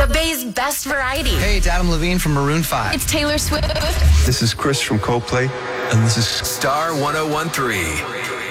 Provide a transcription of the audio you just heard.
Bay's best variety. Hey, it's Adam Levine from Maroon 5. It's Taylor Swift. This is Chris from Coldplay, and this is Star 101.3.